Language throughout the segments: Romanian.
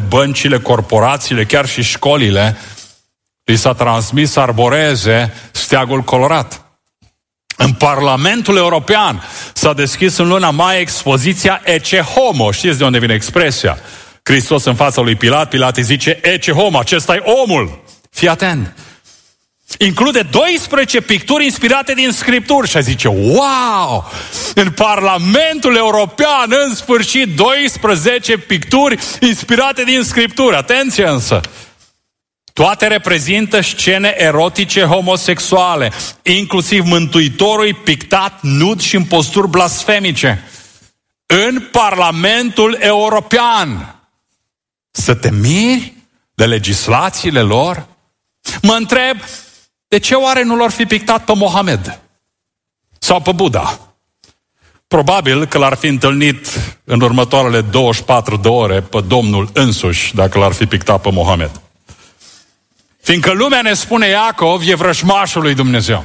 băncile, corporațiile, chiar și școlile, li s-a transmis să arboreze steagul colorat. În Parlamentul European s-a deschis în luna mai expoziția Ecce Homo. Știți de unde vine expresia? Hristos în fața lui Pilat, Pilat îi zice, Ecce Homo, acesta e omul. Fii atent. Include 12 picturi inspirate din Scripturi și zice, wow! În Parlamentul European, în sfârșit, 12 picturi inspirate din Scripturi. Atenție însă! Toate reprezintă scene erotice homosexuale, inclusiv Mântuitorul pictat nud și în posturi blasfemice. În Parlamentul European. Să te miri de legislațiile lor? Mă întreb, de ce oare nu l-ar fi pictat pe Mohamed? Sau pe Buddha? Probabil că l-ar fi întâlnit în următoarele 24 de ore pe Domnul însuși, dacă l-ar fi pictat pe Mohamed. Fiindcă lumea, ne spune Iacov, e vrăjmașul lui Dumnezeu.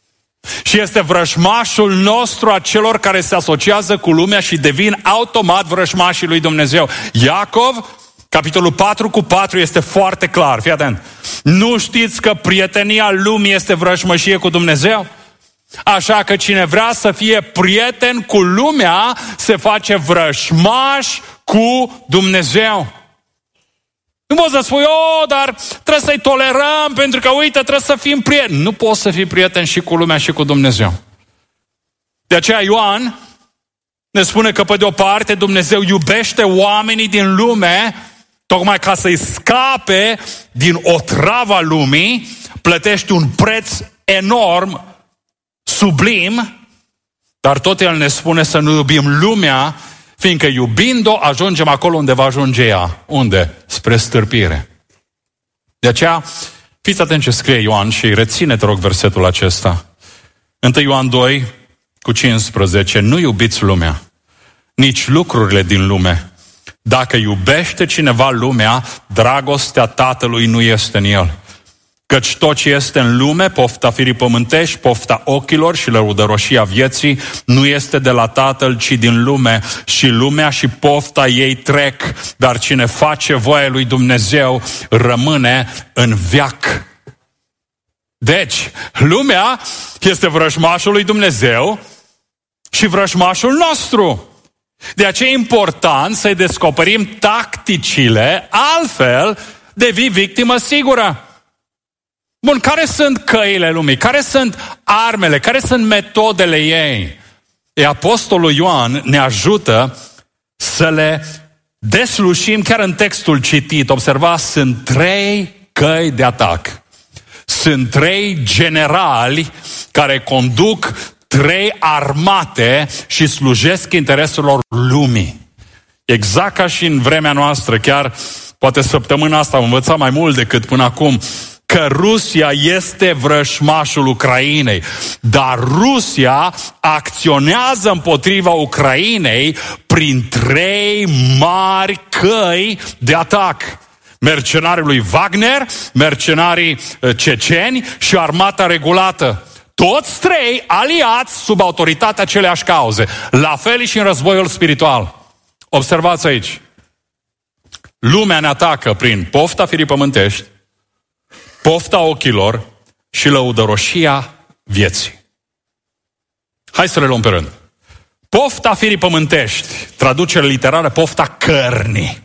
Și este vrăjmașul nostru a celor care se asociază cu lumea și devin automat vrăjmașii lui Dumnezeu. Iacov, capitolul 4:4 este foarte clar, fii atent. Nu știți că prietenia lumii este vrăjmășie cu Dumnezeu? Așa că cine vrea să fie prieten cu lumea, se face vrăjmaș cu Dumnezeu. Nu poți să spui, dar trebuie să-i tolerăm, pentru că, uite, trebuie să fim prieteni. Nu poți să fii prieten și cu lumea și cu Dumnezeu. De aceea Ioan ne spune că, pe de o parte, Dumnezeu iubește oamenii din lume, tocmai ca să-i scape din otrava lumii, plătește un preț enorm, sublim, dar tot El ne spune să nu iubim lumea, fiindcă iubind-o ajungem acolo unde va ajunge ea. Unde? Spre stârpire. De aceea, fiți atenți ce scrie Ioan și reține, te rog, versetul acesta. 1 Ioan 2:15. Nu iubiți lumea, nici lucrurile din lume. Dacă iubește cineva lumea, dragostea Tatălui nu este în el. Căci tot ce este în lume, pofta firii pământești, pofta ochilor și lăudăroșia vieții, nu este de la Tatăl, ci din lume. Și lumea și pofta ei trec, dar cine face voia lui Dumnezeu rămâne în veac. Deci, lumea este vrăjmașul lui Dumnezeu și vrăjmașul nostru. De aceea e important să-i descoperim tacticile, altfel devii victimă sigură. Bun, care sunt căile lumii? Care sunt armele? Care sunt metodele ei? Apostolul Ioan ne ajută să le deslușim chiar în textul citit. Observați, sunt 3 căi de atac. Sunt 3 generali care conduc 3 armate și slujesc intereselor lumii. Exact ca și în vremea noastră, chiar poate săptămâna asta am învățat mai mult decât până acum, că Rusia este vrăjmașul Ucrainei, dar Rusia acționează împotriva Ucrainei prin 3 mari căi de atac. Mercenarii lui Wagner, mercenarii ceceni și armata regulată. Toți 3 aliați sub autoritatea aceleași cauze. La fel și în războiul spiritual. Observați aici. Lumea ne atacă prin pofta firii pământești, pofta ochilor și lăudăroșia vieții. Hai să le luăm pe rând. Pofta firii pământești, traducere literară, pofta cărnii.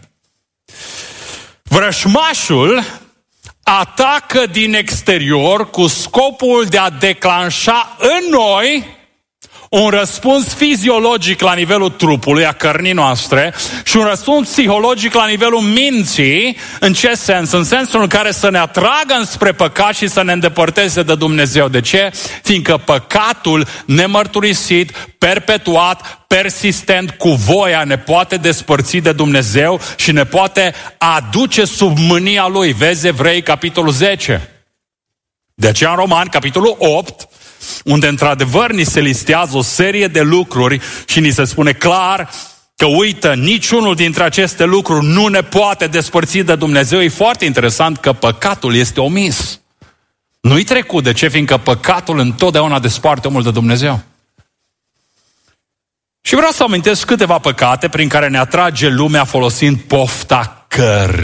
Vrăjmașul atacă din exterior cu scopul de a declanșa în noi un răspuns fiziologic la nivelul trupului, a cărnii noastre, și un răspuns psihologic la nivelul minții. În ce sens? În sensul în care să ne atragă înspre păcat și să ne îndepărteze de Dumnezeu. De ce? Fiindcă păcatul nemărturisit, perpetuat, persistent, cu voia, ne poate despărți de Dumnezeu și ne poate aduce sub mânia Lui. Vezi Evrei, capitolul 10. De aceea în Romani, capitolul 8, unde într-adevăr ni se listează o serie de lucruri și ni se spune clar că, uită, niciunul dintre aceste lucruri nu ne poate despărți de Dumnezeu. E foarte interesant că păcatul este omis. Nu-i trecut. De ce? Fiindcă păcatul întotdeauna desparte omul de Dumnezeu. Și vreau să amintesc câteva păcate prin care ne atrage lumea folosind pofta cărnii.